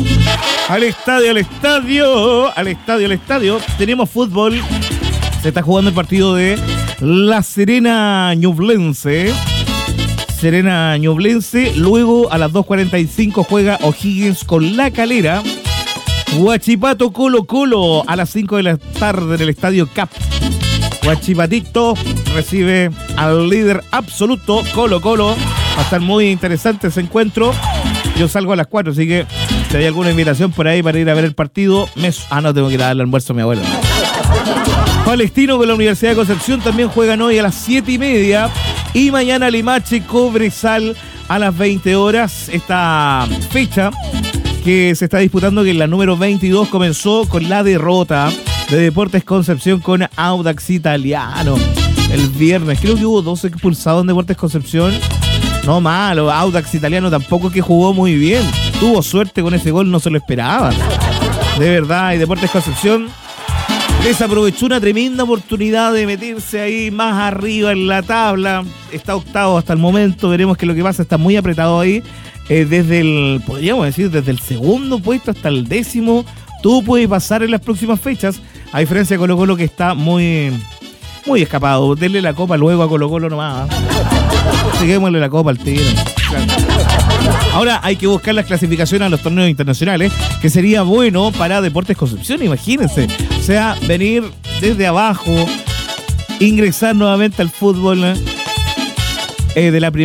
Al estadio. Tenemos fútbol. Se está jugando el partido de La Serena Ñublense. Luego a las 2:45 juega O'Higgins con La Calera. Huachipato Colo-Colo a las 5 de la tarde en el estadio CAP. Huachipatito recibe al líder absoluto Colo-Colo. Va a estar muy interesante ese encuentro. Yo salgo a las 4, así que si hay alguna invitación por ahí para ir a ver el partido, no tengo que ir a darle almuerzo a mi abuela. Palestino con la Universidad de Concepción también juegan hoy a las 7:30. Y mañana Limache Cobresal a las 20 horas. Esta fecha que se está disputando, que en la número 22 comenzó con la derrota de Deportes Concepción con Audax Italiano el viernes. Creo que hubo 2 expulsados en Deportes Concepción. No malo, Audax Italiano tampoco que jugó muy bien. Tuvo suerte con ese gol, no se lo esperaban. De verdad, y Deportes Concepción desaprovechó una tremenda oportunidad de meterse ahí más arriba en la tabla. Está octavo hasta el momento, veremos qué es lo que pasa, está muy apretado ahí. Podríamos decir, desde el segundo puesto hasta el 10º, todo puede pasar en las próximas fechas, a diferencia de Colo-Colo, que está muy escapado. Denle la copa luego a Colo-Colo nomás. Seguémosle la copa al tiro. Ahora hay que buscar las clasificaciones a los torneos internacionales, que sería bueno para Deportes Concepción, imagínense. O sea, venir desde abajo, ingresar nuevamente al fútbol de la primera.